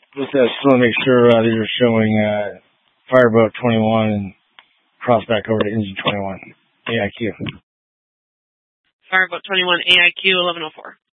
Just want to make sure these are showing Fireboat 21 and cross back over to Engine 21 AIQ. Fireboat 21 AIQ 1104.